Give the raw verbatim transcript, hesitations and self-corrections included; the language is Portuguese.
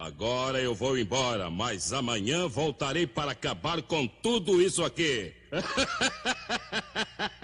Agora eu vou embora, mas amanhã voltarei para acabar com tudo isso aqui.